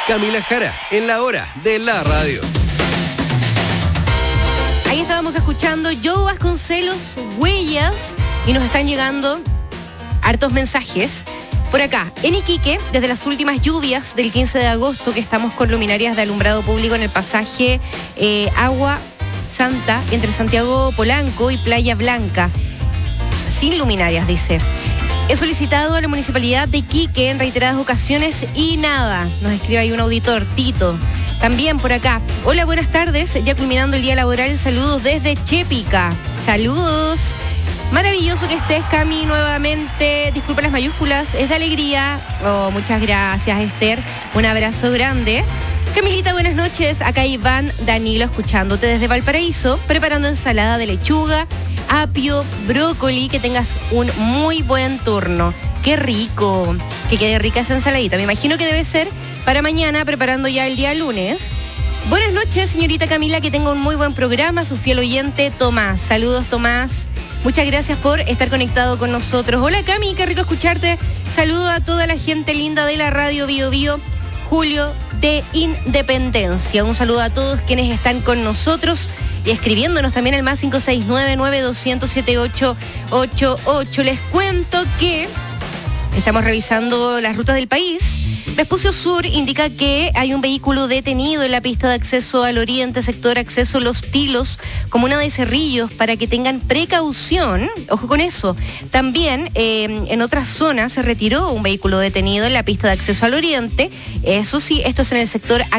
Camila Jara, en la hora de la radio. Ahí estábamos escuchando Joe Vasconcelos, Huellas, y nos están llegando hartos mensajes. Por acá, en Iquique, desde las últimas lluvias del 15 de agosto, que estamos con luminarias de alumbrado público en el pasaje Agua Santa, entre Santiago Polanco y Playa Blanca. Sin luminarias, dice. He solicitado a la Municipalidad de Iquique en reiteradas ocasiones y nada. Nos escribe ahí un auditor, Tito. También por acá. Hola, buenas tardes. Ya culminando el día laboral, saludos desde Chépica. Saludos. Maravilloso que estés, Cami, nuevamente. Disculpa las mayúsculas, es de alegría. Oh, muchas gracias, Esther. Un abrazo grande. Camilita, buenas noches. Acá Iván Danilo escuchándote desde Valparaíso, preparando ensalada de lechuga, apio, brócoli. Que tengas un muy buen turno. ¡Qué rico! Que quede rica esa ensaladita. Me imagino que debe ser para mañana, preparando ya el día lunes. Buenas noches, señorita Camila, que tenga un muy buen programa. Su fiel oyente, Tomás. Saludos, Tomás. Muchas gracias por estar conectado con nosotros. Hola, Cami, qué rico escucharte. Saludo a toda la gente linda de la radio Bio Bio. Julio de Independencia. Un saludo a todos quienes están con nosotros y escribiéndonos también al más 569-9200-7888. Les cuento que estamos revisando las rutas del país. Vespucio Sur indica que hay un vehículo detenido en la pista de acceso al oriente, sector acceso Los Tilos, comuna de Cerrillos, para que tengan precaución. Ojo con eso. También en otras zonas se retiró un vehículo detenido en la pista de acceso al oriente. Eso sí, esto es en el sector